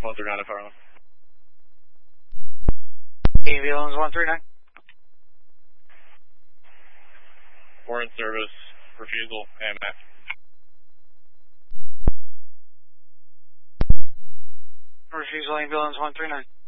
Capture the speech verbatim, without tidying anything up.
one three nine to Farland. Ambulance one three nine. Foreign service, refusal, and Matt. Refusal, ambulance one three nine.